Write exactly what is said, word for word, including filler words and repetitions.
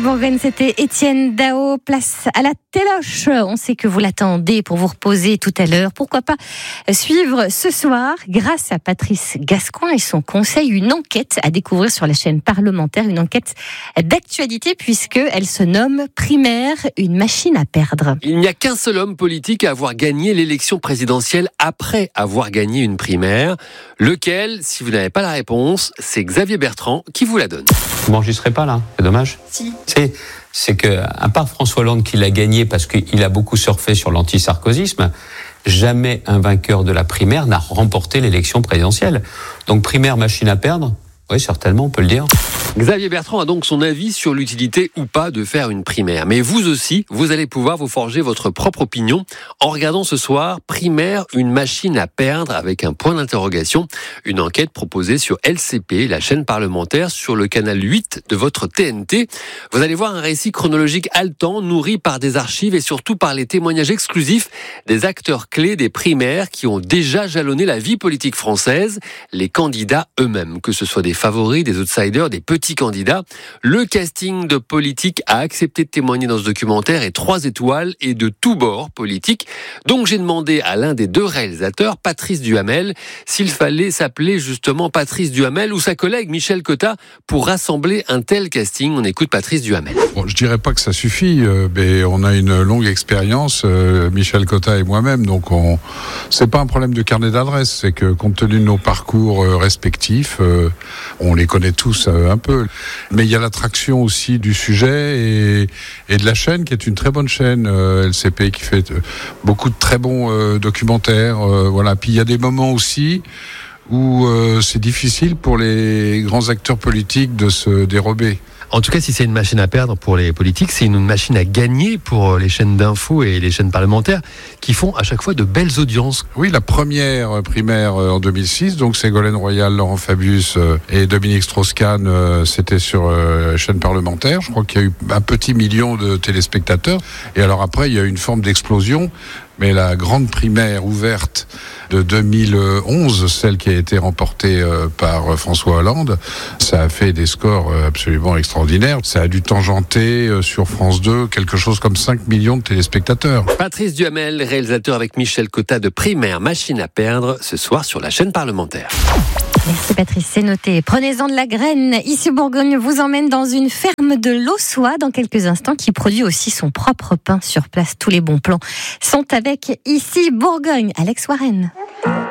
Bourgogne, c'était Étienne Dao. Place à la téloche. On sait que vous l'attendez pour vous reposer tout à l'heure. Pourquoi pas suivre ce soir, grâce à Patrice Gascoin et son conseil, une enquête à découvrir sur la chaîne parlementaire, une enquête d'actualité puisqu'elle se nomme Primaire, une machine à perdre. Il n'y a qu'un seul homme politique à avoir gagné l'élection présidentielle après avoir gagné une primaire. Lequel, si vous n'avez pas la réponse, c'est Xavier Bertrand qui vous la donne. Vous m'enregistrez pas là, c'est dommage. Si. C'est, c'est que, à part François Hollande qui l'a gagné parce qu'il a beaucoup surfé sur l'anti-sarkozysme, jamais un vainqueur de la primaire n'a remporté l'élection présidentielle. Donc primaire, machine à perdre, oui certainement on peut le dire. Xavier Bertrand a donc son avis sur l'utilité ou pas de faire une primaire. Mais vous aussi, vous allez pouvoir vous forger votre propre opinion en regardant ce soir Primaire, une machine à perdre avec un point d'interrogation. Une enquête proposée sur L C P, la chaîne parlementaire, sur le canal huit de votre T N T. Vous allez voir un récit chronologique haletant, nourri par des archives et surtout par les témoignages exclusifs des acteurs clés des primaires qui ont déjà jalonné la vie politique française, les candidats eux-mêmes, que ce soit des favoris, des outsiders, des petits candidats. Le casting de politique a accepté de témoigner dans ce documentaire et trois étoiles et de tous bords politiques. Donc j'ai demandé à l'un des deux réalisateurs, Patrice Duhamel, s'il fallait s'appeler justement Patrice Duhamel ou sa collègue Michel Cotta pour rassembler un tel casting. On écoute Patrice Duhamel. Bon, je dirais pas que ça suffit, euh, mais on a une longue expérience, euh, Michel Cotta et moi-même, donc on, c'est pas un problème de carnet d'adresse, c'est que compte tenu de nos parcours euh, respectifs, euh, on les connaît tous euh, un peu. Mais il y a l'attraction aussi du sujet et, et de la chaîne, qui est une très bonne chaîne, euh, L C P, qui fait euh, beaucoup de très bons euh, documentaires. Euh, voilà. Puis il y a des moments aussi où euh, c'est difficile pour les grands acteurs politiques de se dérober. En tout cas, si c'est une machine à perdre pour les politiques, c'est une machine à gagner pour les chaînes d'infos et les chaînes parlementaires qui font à chaque fois de belles audiences. Oui, la première primaire en deux mille six, donc Ségolène Royal, Laurent Fabius et Dominique Strauss-Kahn, c'était sur la chaîne parlementaire. Je crois qu'il y a eu un petit million de téléspectateurs. Et alors après, il y a eu une forme d'explosion. Mais la grande primaire ouverte de deux mille onze, celle qui a été remportée par François Hollande, ça a fait des scores absolument extraordinaires. Ça a dû tangenter sur France deux quelque chose comme cinq millions de téléspectateurs. Patrice Duhamel, réalisateur avec Michel Cotta de Primaire, machine à perdre, ce soir sur la chaîne parlementaire. Merci Patrice, c'est noté. Prenez-en de la graine. Ici Bourgogne vous emmène dans une ferme de l'Aussois dans quelques instants qui produit aussi son propre pain sur place. Tous les bons plans sont avec Ici Bourgogne. Alex Warren.